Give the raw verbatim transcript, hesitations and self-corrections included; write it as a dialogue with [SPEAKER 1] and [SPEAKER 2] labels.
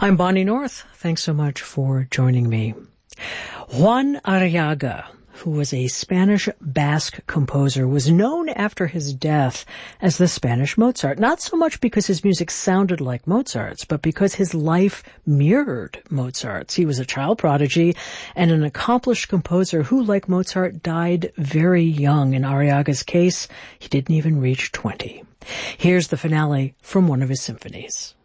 [SPEAKER 1] I'm Bonnie North. Thanks so much for joining me. Juan Arriaga, who was a Spanish Basque composer, was known after his death as the Spanish Mozart, not so much because his music sounded like Mozart's, but because his life mirrored Mozart's. He was a child prodigy and an accomplished composer who, like Mozart, died very young. In Arriaga's case, he didn't even reach twenty. Here's the finale from one of his symphonies.